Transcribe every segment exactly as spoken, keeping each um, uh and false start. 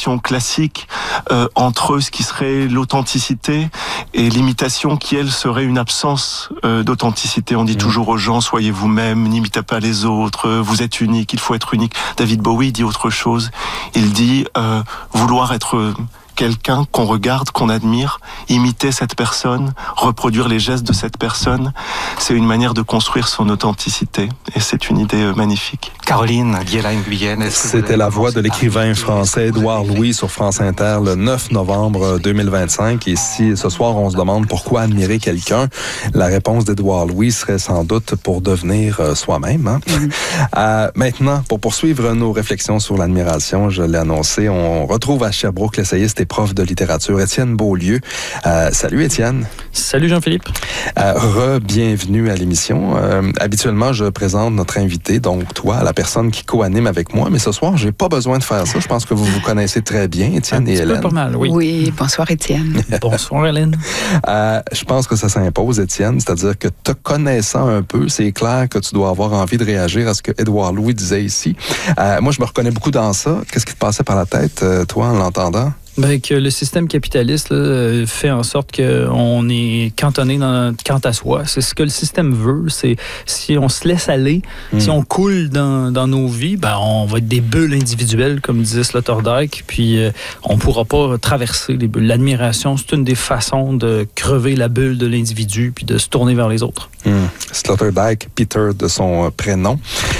distinction classique euh, entre ce qui serait l'authenticité et l'imitation qui, elle, serait une absence euh, d'authenticité. On dit mmh. toujours aux gens, soyez vous-même, n'imitez pas les autres, vous êtes unique, il faut être unique. David Bowie dit autre chose. Il dit euh, vouloir être quelqu'un qu'on regarde, qu'on admire, imiter cette personne, reproduire les gestes de cette personne, c'est une manière de construire son authenticité. Et c'est une idée magnifique. Caroline Guillain-Guyenne. C'était la voix de l'écrivain français Édouard Louis sur France Inter le neuf novembre deux mille vingt-cinq. Et si ce soir on se demande pourquoi admirer quelqu'un, la réponse d'Édouard Louis serait sans doute pour devenir soi-même. Hein? Mm-hmm. euh, maintenant, pour poursuivre nos réflexions sur l'admiration, je l'ai annoncé, on retrouve à Sherbrooke l'essayiste et prof de littérature Étienne Beaulieu. Euh, salut Étienne. Salut Jean-Philippe. Euh, Re-bienvenue à l'émission. Euh, habituellement, je présente notre invité, donc toi, la personne qui co-anime avec moi, mais ce soir, j'ai pas besoin de faire ça. Je pense que vous vous connaissez très bien, Étienne et Hélène. Pas mal, oui. Oui, bonsoir Étienne. Bonsoir Hélène. Euh, je pense que ça s'impose, Étienne, c'est-à-dire que te connaissant un peu, c'est clair que tu dois avoir envie de réagir à ce que Édouard Louis disait ici. Euh, moi, je me reconnais beaucoup dans ça. Qu'est-ce qui te passait par la tête, euh, toi, en l'entendant? Ben, que le système capitaliste là, fait en sorte qu'on est cantonné dans, quant à soi. C'est ce que le système veut. C'est si on se laisse aller, mmh. si on coule dans, dans nos vies, ben, on va être des bulles individuelles, comme disait Sloterdijk, puis euh, on ne pourra pas traverser les bulles. L'admiration, c'est une des façons de crever la bulle de l'individu puis de se tourner vers les autres. Mmh. Sloterdijk, Peter de son prénom.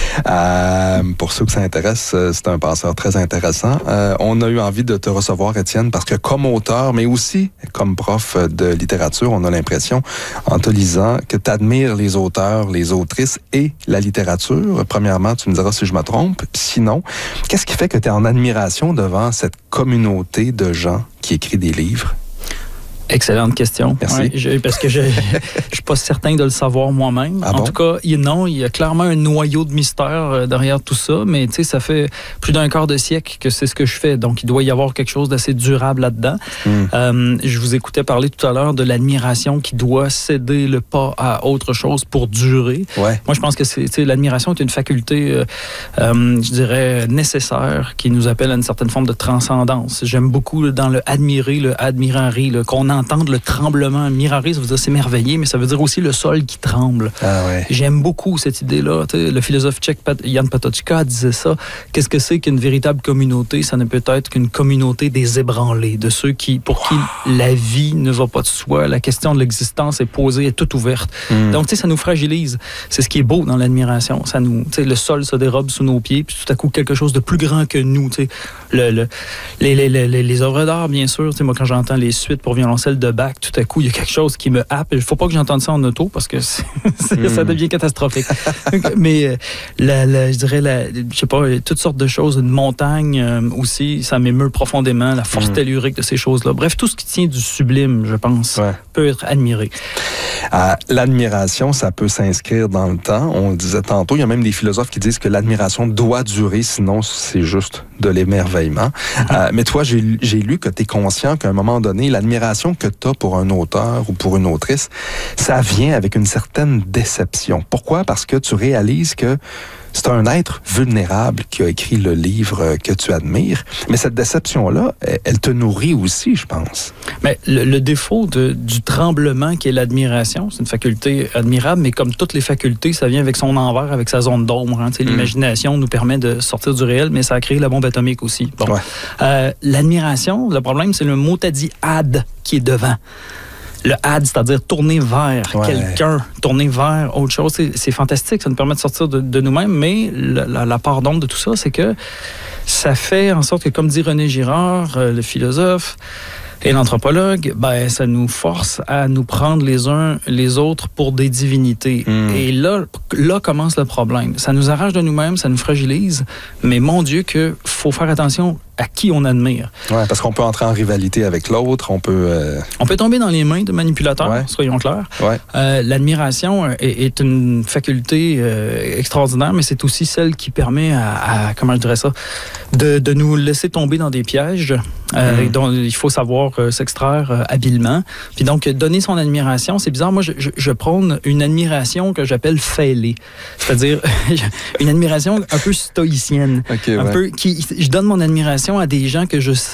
Euh, pour ceux que ça intéresse, c'est un penseur très intéressant. Euh, on a eu envie de te recevoir, Étienne, parce que comme auteur, mais aussi comme prof de littérature, on a l'impression, en te lisant, que tu admires les auteurs, les autrices et la littérature. Premièrement, tu me diras si je me trompe. Sinon, qu'est-ce qui fait que tu es en admiration devant cette communauté de gens qui écrit des livres? Excellente question. Merci. Ouais, je, parce que je ne suis pas certain de le savoir moi-même. Ah en bon? tout cas, il, non, il y a clairement un noyau de mystère euh, derrière tout ça, mais tu sais, ça fait plus d'un quart de siècle que c'est ce que je fais, donc il doit y avoir quelque chose d'assez durable là-dedans. Mm. Euh, je vous écoutais parler tout à l'heure de l'admiration qui doit céder le pas à autre chose pour durer. Ouais. Moi, je pense que c'est, l'admiration est une faculté, euh, euh, je dirais, nécessaire, qui nous appelle à une certaine forme de transcendance. J'aime beaucoup dans le admirer, le admirari, le qu'on entendre le tremblement. Mirari, ça veut dire s'émerveiller, mais ça veut dire aussi le sol qui tremble. Ah ouais. J'aime beaucoup cette idée-là. T'sais, le philosophe tchèque Jan Patočka disait ça. Qu'est-ce que c'est qu'une véritable communauté? Ça ne peut être qu'une communauté des ébranlés, de ceux qui, pour qui la vie ne va pas de soi. La question de l'existence est posée, est toute ouverte. Mm. Donc, tu sais, ça nous fragilise. C'est ce qui est beau dans l'admiration. Ça nous, tu sais, le sol se dérobe sous nos pieds, puis tout à coup, quelque chose de plus grand que nous. Tu sais, le, le, les, les, les, les œuvres d'art, bien sûr. Tu sais, moi, quand j'entends les suites pour violoncelle de Bach, tout à coup, il y a quelque chose qui me happe. Il ne faut pas que j'entende ça en auto parce que c'est, c'est, mm. ça devient catastrophique. Mais la, la, je dirais, la, je sais pas, toutes sortes de choses, une montagne euh, aussi, ça m'émeut profondément, la force mm. tellurique de ces choses-là. Bref, tout ce qui tient du sublime, je pense, ouais. peut être admiré. Euh, l'admiration, ça peut s'inscrire dans le temps. On le disait tantôt, il y a même des philosophes qui disent que l'admiration doit durer, sinon c'est juste de l'émerveillement. Mm-hmm. Euh, mais toi, j'ai, j'ai lu que tu es conscient qu'à un moment donné, l'admiration que tu as pour un auteur ou pour une autrice, ça vient avec une certaine déception. Pourquoi? Parce que tu réalises que c'est un être vulnérable qui a écrit le livre que tu admires. Mais cette déception-là, elle te nourrit aussi, je pense. Mais le, le défaut de, du tremblement qui est l'admiration, c'est une faculté admirable, mais comme toutes les facultés, ça vient avec son envers, avec sa zone d'ombre. Hein. Mm. L'imagination nous permet de sortir du réel, mais ça a créé la bombe atomique aussi. Bon. Ouais. Euh, l'admiration, le problème, c'est le mot t'as dit « ad » qui est devant. Le ad, c'est-à-dire tourner vers ouais. quelqu'un, tourner vers autre chose, c'est, c'est fantastique, ça nous permet de sortir de, de nous-mêmes, mais la, la, la part d'ombre de tout ça, c'est que ça fait en sorte que, comme dit René Girard, euh, le philosophe et l'anthropologue, ben, ça nous force à nous prendre les uns les autres pour des divinités. Mmh. Et là, là commence le problème. Ça nous arrache de nous-mêmes, ça nous fragilise, mais mon Dieu que faut faire attention à qui on admire. Ouais, parce qu'on peut entrer en rivalité avec l'autre, on peut... Euh... On peut tomber dans les mains de manipulateurs, ouais. soyons clairs. Ouais. Euh, l'admiration est, est une faculté euh, extraordinaire, mais c'est aussi celle qui permet à, à comment je dirais ça, de, de nous laisser tomber dans des pièges euh, mmh. dont il faut savoir euh, s'extraire euh, habilement. Puis donc, donner son admiration, c'est bizarre. Moi, je, je, je prône une admiration que j'appelle fêlée. C'est-à-dire une admiration un peu stoïcienne. Okay, un ouais. peu qui, je donne mon admiration à des gens que je